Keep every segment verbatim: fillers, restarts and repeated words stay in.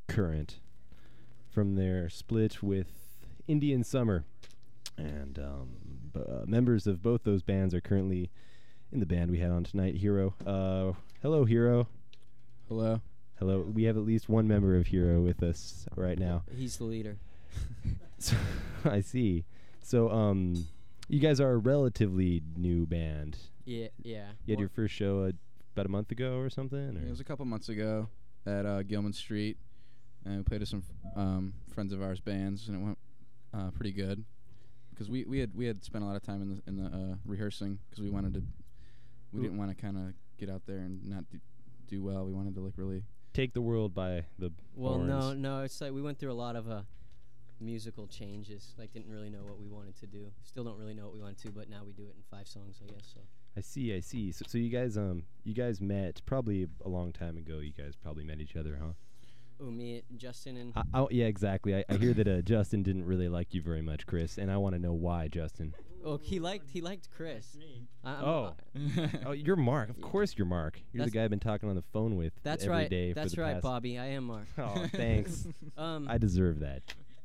Current from their split with Indian Summer. And um, b- uh, members of both those bands are currently in the band we had on tonight, Hero. Uh, hello, Hero. Hello. Hello. We have at least one member of Hero with us right now. He's the leader. So, I see. So, um, you guys are a relatively new band. Yeah, yeah. You had Well, your first show uh, about a month ago or something? Or? It was a couple months ago at uh, Gilman Street, and we played with some f- um, friends of ours bands, and it went uh, pretty good. Because we, we had we had spent a lot of time in the in the uh, rehearsing because we wanted to, we Ooh. didn't want to kind of get out there and not do, do well. We wanted to like really. Take the world by the well, horns. no, no. It's like we went through a lot of uh, musical changes. Like, didn't really know what we wanted to do. Still don't really know what we wanted to, but now we do it in five songs, I guess. So. I see, I see. So, so you guys, um, you guys met probably a long time ago. You guys probably met each other, huh? Oh, me, Justin, and I, oh, yeah, exactly. I, I hear that uh, Justin didn't really like you very much, Chris, and I want to know why, Justin. oh, he liked he liked Chris. I, I'm- Oh. Oh, you're Mark. Of course, you're Mark. You're the That's- guy I've been talking on the phone with that's every right. day That's for the right, past. Bobby. I am Mark. Oh, thanks. Um, I deserve that.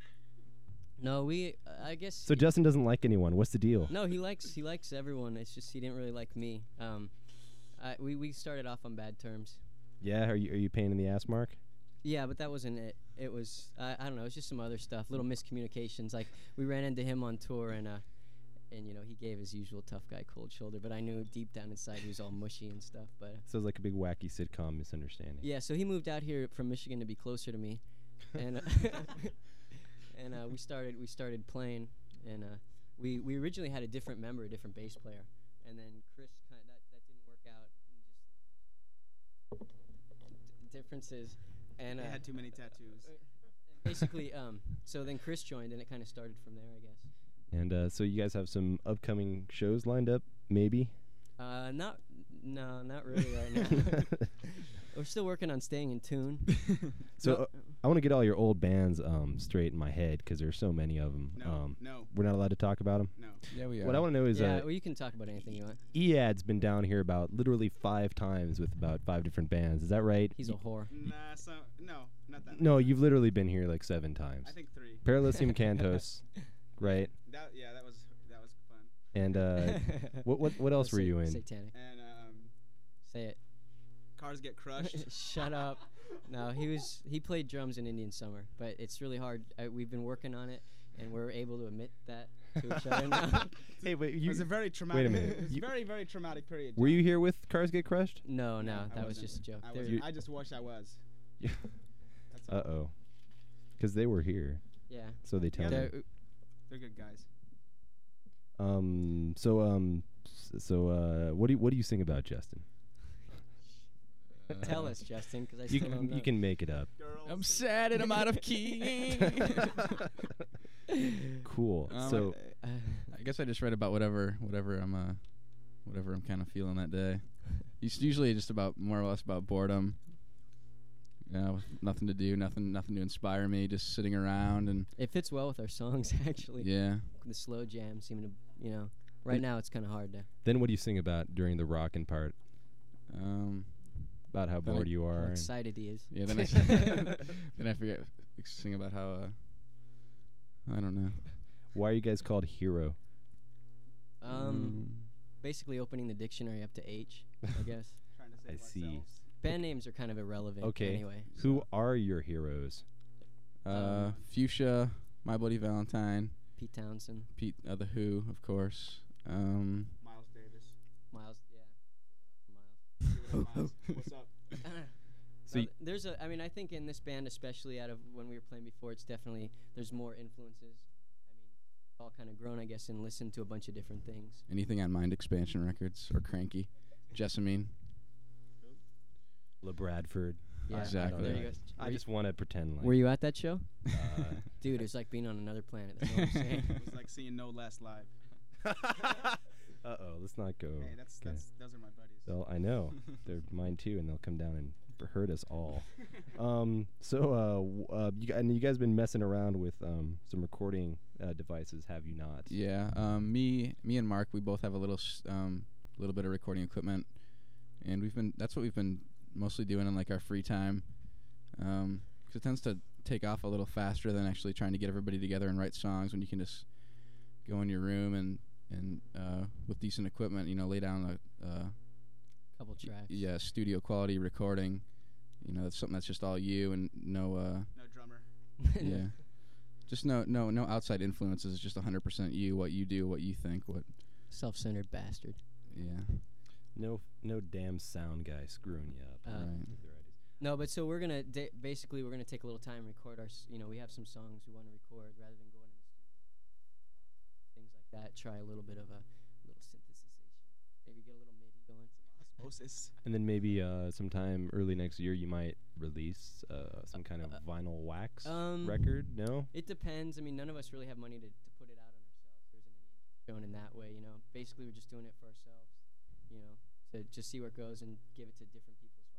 no, we. Uh, I guess. So Justin doesn't like anyone. What's the deal? No, he likes he likes everyone. It's just he didn't really like me. Um, I, we we started off on bad terms. Yeah, are you are you a pain in the ass, Mark? Yeah, but that wasn't it. It was I I don't know. It was just some other stuff, little miscommunications. Like we ran into him on tour, and uh, and you know he gave his usual tough guy cold shoulder. But I knew deep down inside he was all mushy and stuff. But uh, So it's like a big wacky sitcom misunderstanding. yeah, so he moved out here from Michigan to be closer to me, and uh, and uh, we started we started playing, and uh, we we originally had a different member, a different bass player, and then Chris kind of that that didn't work out. And just d- differences, and uh, They had too many tattoos. basically, um, so then Chris joined, and it kind of started from there, I guess. And uh, so you guys have some upcoming shows lined up, maybe? Uh, not, no, not really right now. We're still working on staying in tune. So No, uh, I want to get all your old bands um, straight in my head because there's so many of them. No, Um, no, we're not allowed to talk about them. no. Yeah, we are. What I want to know is yeah, uh, well, you can talk about anything you want. E A D's been down here about literally five times with about five different bands. Is that right? He's a whore. Nah, so no, not that. No, much. you've literally been here like seven times. I think three. Paralisium Cantos, right? That yeah, that was that was fun. And uh, what what what else were Sa- you in? Satanic. And um, Say it. cars get crushed. Shut up. No, he was he played drums in Indian Summer, but it's really hard. I, we've been working on it, and we're able to admit that to each other now. Hey, wait, it you was a very traumatic. minute. It was You- very very traumatic period. were John. you here with Cars Get Crushed? No, no, I that was wasn't. just a joke. I, There- wasn't. I just wish I was. Yeah. That's Uh all. oh, because they were here, yeah. so they tell Yeah, me. There- They're good guys. Um. So um. s- So uh. What do you What do you sing about, Justin? Uh, Tell us, Justin, because I You still don't can know. you can make it up. I'm sad and I'm out of key. Cool. Um, So Uh, I guess I just read about whatever, whatever I'm, uh, whatever I'm kind of feeling that day. It's usually just about more or less about boredom. You know, nothing to do, nothing, nothing to inspire me. Just sitting around and it fits well with our songs, actually. yeah. The slow jam seem to, you know, right now it's kind of hard to. then what do you sing about during the rockin' part? Um, About how Then I- bored you How are. and- excited he is. yeah. Then I, then I forget sing about how. Uh, I don't know. Why are you guys called Hero? Um, basically opening the dictionary up to H, I guess. Trying to I save see. ourselves. Band names are kind of irrelevant. Okay. Anyway. Who are your heroes? Uh, Um, Fuchsia, My Bloody Valentine, Pete Townsend, Pete, uh, the Who, of course. Um, Miles Davis. Miles. Yeah. Give it up, Miles. What's up? So Now, y- th- there's a. I mean, I think in this band, especially out of when we were playing before, it's definitely there's more influences. I mean, we've all kind of grown, I guess, and listened to a bunch of different things. anything on Mind Expansion Records or Cranky, Jessamine. LeBradford. Yeah. Exactly. There you go. I Were you- just want to pretend like. Were you at that show? Uh, Dude, it was like being on another planet. That's what I'm saying. It was like seeing No Less live. uh oh, let's not go. Hey, that's Okay. that's those are my buddies. They'll, I know they're mine too, and they'll come down and b- hurt us all. um, so uh, w- uh, you, g- and you guys been messing around with um some recording uh, devices, have you not? Yeah. Um, me, me and Mark, we both have a little, s- um, little bit of recording equipment, and we've been. That's what we've been mostly doing in like our free time, um, 'cause it tends to take off a little faster than actually trying to get everybody together and write songs when you can just go in your room and and uh, with decent equipment, you know, lay down a uh, Couple tracks. yeah studio quality recording. You know, that's something that's just all you and no uh, No drummer. yeah, just no no no outside influences. It's just one hundred percent you, what you do, what you think, what Self-centered bastard. yeah. No, no damn sound guy screwing you up. Uh, Right. with their ideas. No, but so we're gonna da- basically we're gonna take a little time and record our. S- you know, we have some songs we want to record rather than going in the studio, things like that. Try a little bit of a little synthesization. Maybe get a little MIDI going. Osmosis. And then maybe uh, sometime early next year you might release uh, some kind of Uh, vinyl wax um, record. No. It depends. I mean, none of us really have money to, to put it out on ourselves. There isn't any interest shown in that way. You know, basically we're just doing it for ourselves. You know, to just see where it goes and give it to different people as far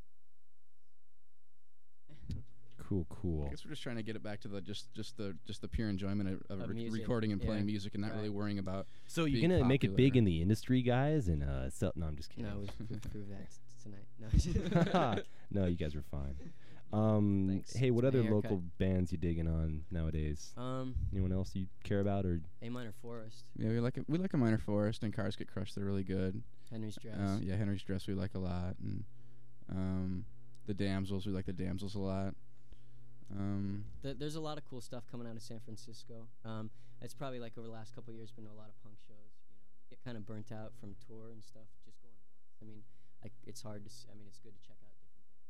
as playing. Cool, cool. I guess we're just trying to get it back to the just just the just the pure enjoyment of, of, Of re- music, recording and yeah. playing music and not really Right. worrying about. So you're being gonna make it big popular. in the industry, guys, and uh, sell. No, I'm just kidding. No, we've, we've proved that t- tonight. No. No, you guys are fine. Um, Thanks. hey, what It's my other haircut. local bands you digging on nowadays? Um, Anyone else you care about or? A minor forest, Yeah, we like a, we like a Minor Forest and Cars Get Crushed. They're really good. Henry's Dress. Uh, yeah, Henry's Dress we like a lot, and um, the Damsels we like the Damsels a lot. Um, Th- there's a lot of cool stuff coming out of San Francisco. Um, it's probably like over the last couple of years been a lot of punk shows. You know, you get kind of burnt out from tour and stuff. Just going once. I mean, like it's hard to. S- I mean, it's good to check out different bands.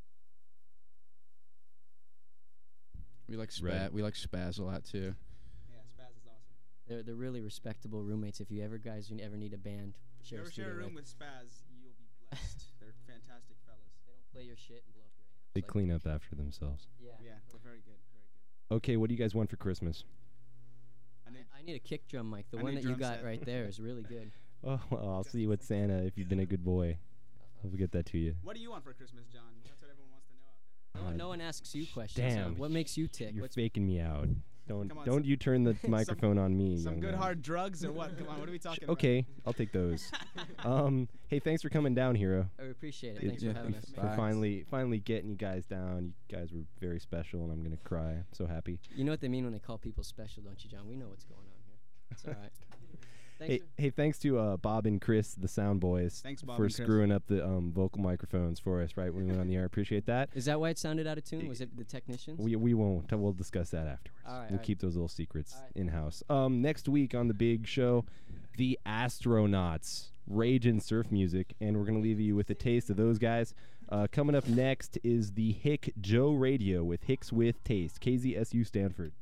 we like Spaz. Right. We like Spaz a lot too. Yeah, Spaz is awesome. They're they're really respectable roommates. If you ever guys you ever need a band, If you share a ever share a studio room with. with Spaz, you'll be blessed. They're fantastic fellas. They don't play your shit and blow up your amps. They like- clean up after themselves. Yeah. Yeah, they're very good. Very good. Okay, what do you guys want for Christmas? I I, need, I need a kick drum mic. The I one need that you drum got set. right there is really good. Oh, well, I'll see you with Santa if you've been a good boy. I'll get that to you. what do you want for Christmas, John? That's what everyone wants to know out there. No, Uh, no one asks you questions. damn, huh? What makes you tick? You're What's faking me out. Don't Come on, don't some- you turn the some- microphone on me, Some young good man. hard drugs or what? Come on, what are we Sh- talking Okay, I'll take those. um, hey, thanks for coming down, Hero. I appreciate it. It- Thanks yeah, for having thanks us. for For Bye. finally finally getting you guys down. You guys were very special, and I'm gonna cry. I'm so happy. You know what they mean when they call people special, don't you, John? We know what's going on here. It's all right. Thanks. Hey, for- hey, thanks to uh, Bob and Chris, the sound boys, Thanks, Bob for and Chris. screwing up the um, vocal microphones for us right when we went on the air. Appreciate that. Is that why it sounded out of tune? Was it the technicians? We we won't. We'll discuss that afterwards. All right, we'll all keep those little secrets All right. in house. Um, next week on the big show, the Astronauts, rage and surf music, and we're gonna leave you with a taste of those guys. Uh, coming up next is the Hick Joe Radio with Hicks with Taste, K Z S U Stanford.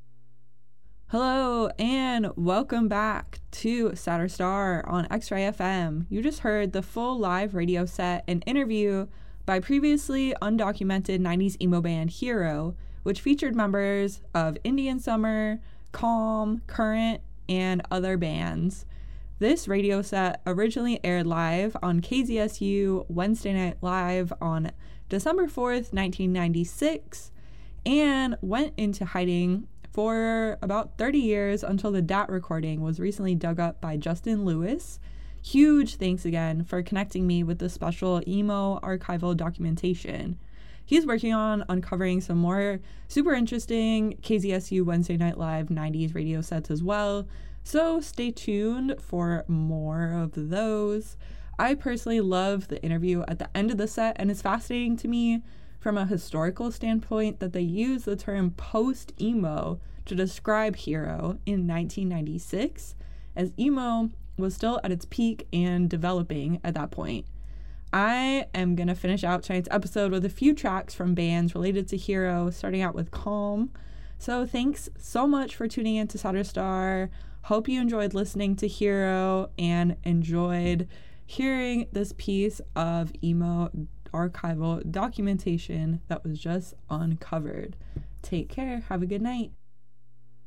Hello and welcome back to Saturn Star on X-Ray F M. You just heard the full live radio set and interview by previously undocumented nineties emo band Hero, which featured members of Indian Summer, Calm, Current, and other bands. This radio set originally aired live on K Z S U Wednesday Night Live on December fourth, nineteen ninety-six, and went into hiding for about thirty years until the D A T recording was recently dug up by Justin Lewis. Huge thanks again for connecting me with the special emo archival documentation. He's working on uncovering some more super interesting K Z S U Wednesday Night Live nineties radio sets as well, so stay tuned for more of those. I personally love the interview at the end of the set, and it's fascinating to me from a historical standpoint that they use the term post-emo to describe Hero in nineteen ninety-six, as emo was still at its peak and developing at that point. I am going to finish out tonight's episode with a few tracks from bands related to Hero, starting out with Calm. So thanks so much for tuning in to Saturn Star. Hope you enjoyed listening to Hero and enjoyed hearing this piece of emo archival documentation that was just uncovered. Take care. Have a good night.